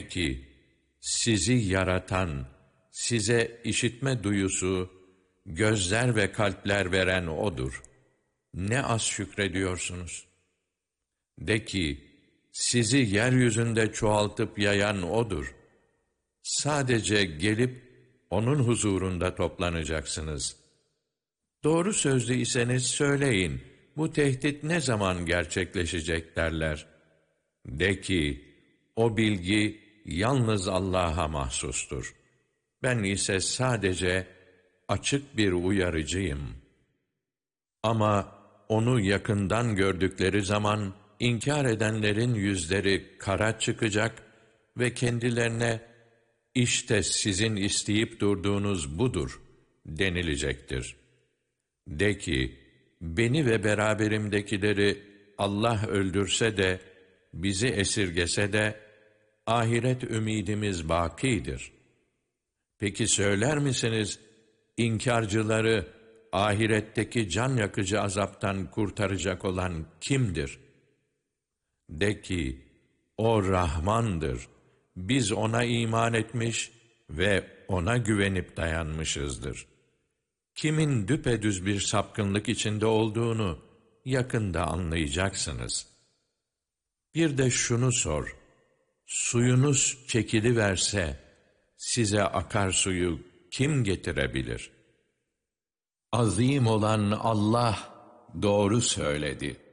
ki, sizi yaratan, size işitme duyusu, gözler ve kalpler veren O'dur. Ne az şükrediyorsunuz? De ki, sizi yeryüzünde çoğaltıp yayan O'dur. Sadece gelip O'nun huzurunda toplanacaksınız. Doğru sözlü iseniz söyleyin, bu tehdit ne zaman gerçekleşecek derler. De ki, o bilgi yalnız Allah'a mahsustur. Ben ise sadece açık bir uyarıcıyım. Ama onu yakından gördükleri zaman, inkar edenlerin yüzleri kara çıkacak ve kendilerine, işte sizin isteyip durduğunuz budur denilecektir. De ki, beni ve beraberimdekileri Allah öldürse de, bizi esirgese de, ahiret ümidimiz bâkidir. Peki söyler misiniz, inkarcıları ahiretteki can yakıcı azaptan kurtaracak olan kimdir? De ki, o Rahmandır. Biz ona iman etmiş ve ona güvenip dayanmışızdır. Kimin düpedüz bir sapkınlık içinde olduğunu yakında anlayacaksınız. Bir de şunu sor, suyunuz çekiliverse, size akarsuyu kim getirebilir? Azim olan Allah doğru söyledi.